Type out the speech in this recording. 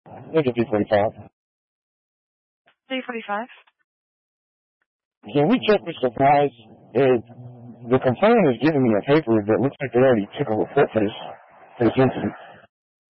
Look at P45. P45? Can we check the supplies? The complainant is giving me a paper that looks like they already took a report for this incident.